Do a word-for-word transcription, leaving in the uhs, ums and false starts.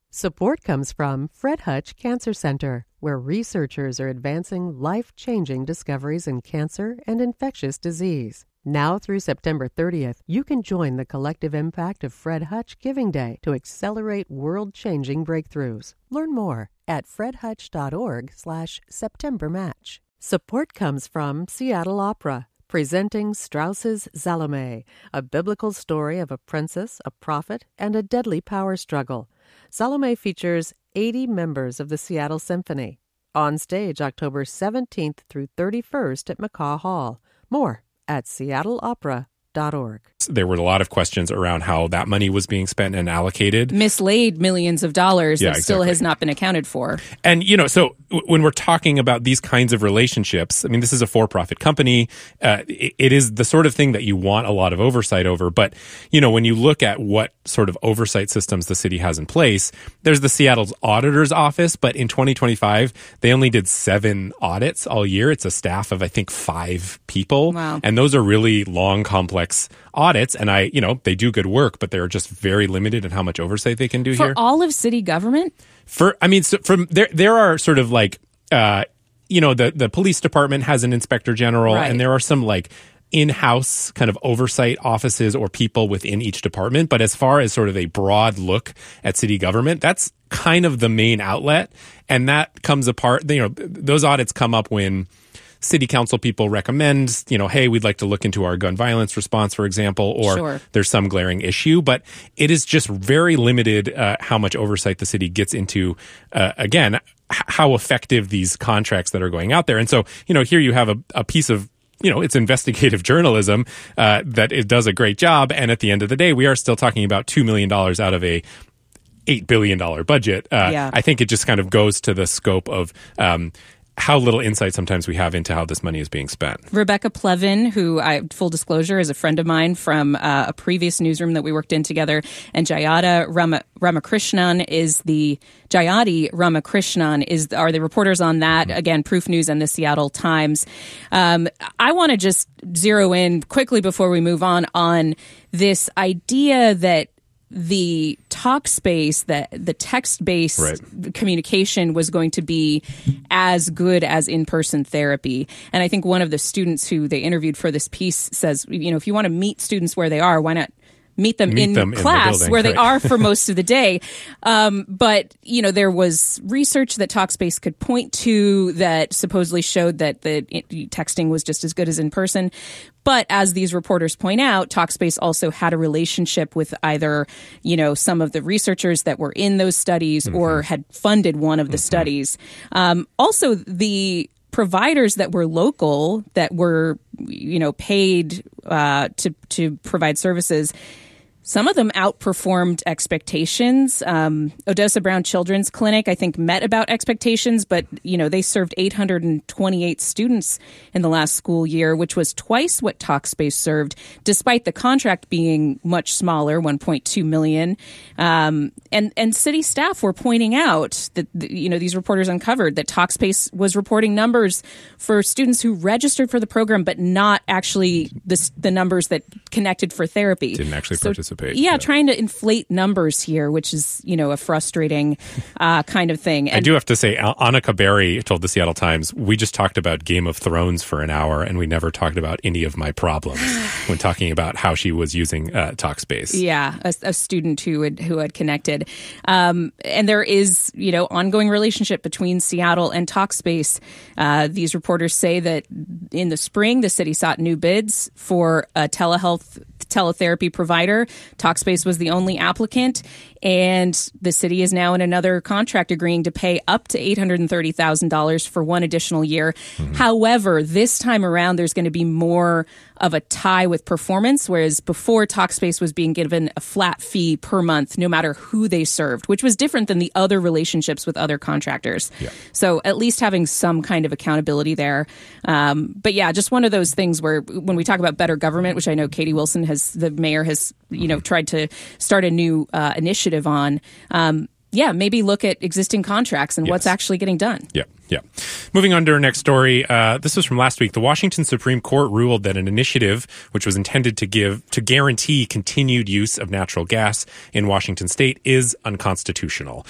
Support comes from Fred Hutch Cancer Center, where researchers are advancing life-changing discoveries in cancer and infectious disease. Now through September thirtieth, you can join the collective impact of Fred Hutch Giving Day to accelerate world-changing breakthroughs. Learn more at fredhutch.org slash September Match. Support comes from Seattle Opera, presenting Strauss's Salome, a biblical story of a princess, a prophet, and a deadly power struggle. Salome features eighty members of the Seattle Symphony. On stage October seventeenth through thirty-first at McCaw Hall. More at seattle opera dot org. There were a lot of questions around how that money was being spent and allocated. Mislaid millions of dollars yeah, that still exactly. has not been accounted for. And, you know, so w- when we're talking about these kinds of relationships, I mean, this is a for-profit company. Uh, it, it is the sort of thing that you want a lot of oversight over. But, you know, when you look at what sort of oversight systems the city has in place, there's the Seattle's Auditor's Office. But in twenty twenty-five, they only did seven audits all year. It's a staff of, I think, five people. Wow. And those are really long, complex audits, and I, you know, they do good work, but they're just very limited in how much oversight they can do For here. For all of city government? For, I mean, so from there, there are sort of like, uh, you know, the, the police department has an inspector general, right. and there are some like in-house kind of oversight offices or people within each department. But as far as sort of a broad look at city government, that's kind of the main outlet. And that comes apart, you know, those audits come up when city council people recommend, you know, hey, we'd like to look into our gun violence response, for example, or sure. there's some glaring issue. But it is just very limited uh, how much oversight the city gets into, uh, again, h- how effective these contracts that are going out there. And so, you know, here you have a, a piece of, you know, it's investigative journalism uh, that it does a great job. And at the end of the day, we are still talking about two million dollars out of a eight billion dollars budget. Uh, yeah. I think it just kind of goes to the scope of um how little insight sometimes we have into how this money is being spent. Rebecca Plevin, who, I, full disclosure, is a friend of mine from uh, a previous newsroom that we worked in together, and Jayada Rama, Ramakrishnan is the Jayati Ramakrishnan is are the reporters on that. Mm-hmm. Again, Proof News and the Seattle Times. Um, I want to just zero in quickly before we move on on this idea that the talk space, that the text-based right. communication was going to be as good as in-person therapy. And I think one of the students who they interviewed for this piece says, you know, if you want to meet students where they are, why not meet them meet in them class in the building, where they right. are for most of the day. Um, but, you know, there was research that Talkspace could point to that supposedly showed that the texting was just as good as in person. But as these reporters point out, Talkspace also had a relationship with either, you know, some of the researchers that were in those studies mm-hmm. or had funded one of the mm-hmm. studies. Um, also, the providers that were local, that were, you know, paid uh, to to provide services, some of them outperformed expectations. Um, Odessa Brown Children's Clinic, I think, met about expectations, but, you know, they served eight hundred twenty-eight students in the last school year, which was twice what Talkspace served, despite the contract being much smaller, one point two million dollars. Um, and, and city staff were pointing out that, you know, these reporters uncovered that Talkspace was reporting numbers for students who registered for the program, but not actually the, the numbers that connected for therapy. Didn't actually so, participate. Yeah, yeah, trying to inflate numbers here, which is, you know, a frustrating uh, kind of thing. And I do have to say, Annika Berry told the Seattle Times, we just talked about Game of Thrones for an hour, and we never talked about any of my problems when talking about how she was using uh, Talkspace. Yeah, a, a student who had who had connected. Um, and there is, you know, ongoing relationship between Seattle and Talkspace. Uh, these reporters say that in the spring, the city sought new bids for a telehealth teletherapy provider. Talkspace was the only applicant, and the city is now in another contract agreeing to pay up to eight hundred thirty thousand dollars for one additional year. Mm-hmm. However, this time around, there's going to be more of a tie with performance, whereas before Talkspace was being given a flat fee per month, no matter who they served, which was different than the other relationships with other contractors. Yeah. So at least having some kind of accountability there. Um, but yeah, just one of those things where when we talk about better government, which I know Katie Wilson has, the mayor has, you know, tried to start a new uh, initiative on, um, yeah, maybe look at existing contracts and yes. what's actually getting done. Yeah, yeah. Moving on to our next story. Uh, this was from last week. The Washington Supreme Court ruled that an initiative which was intended to give to guarantee continued use of natural gas in Washington state is unconstitutional.